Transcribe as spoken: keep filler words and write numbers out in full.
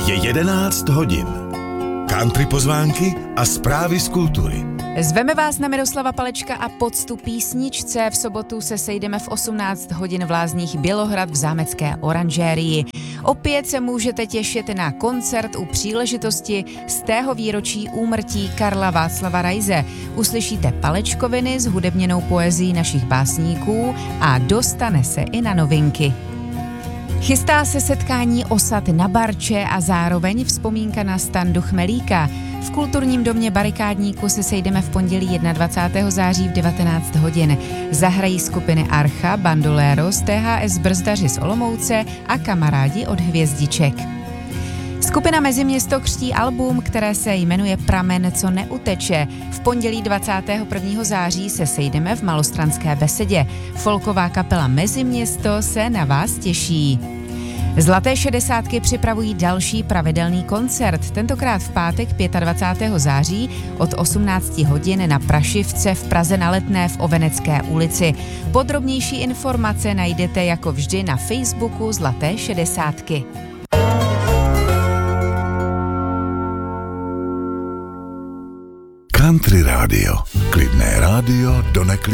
Je jedenáct hodin. Country pozvánky a zprávy z kultury. Zveme vás na Miroslava Palečka a poctu písničce. V sobotu se sejdeme v osmnáct hodin v Lázních Bělohrad v zámecké oranžérii. Opět se můžete těšit na koncert u příležitosti z tého výročí úmrtí Karla Václava Raise. Uslyšíte palečkoviny s hudebněnou poezií našich básníků a dostane se i na novinky. Chystá se setkání osad na Barče a zároveň vzpomínka na Standu Chmelíka. V kulturním domě Barikádníku se sejdeme v pondělí dvacátého prvního září v devatenáct hodin. Zahrají skupiny Archa, Bandoléros, T H S Brzdaři z Olomouce a Kamarádi od Hvězdiček. Skupina Meziměsto křtí album, které se jmenuje Pramen, co neuteče. V pondělí dvacátého prvního září se sejdeme v Malostranské besedě. Folková kapela Meziměsto se na vás těší. Zlaté šedesátky připravují další pravidelný koncert, tentokrát v pátek dvacátého pátého září od osmnáct hodin na Prašivce v Praze na Letné v Ovenecké ulici. Podrobnější informace najdete jako vždy na Facebooku Zlaté šedesátky. Country rádio. Klidné rádio do neklidné.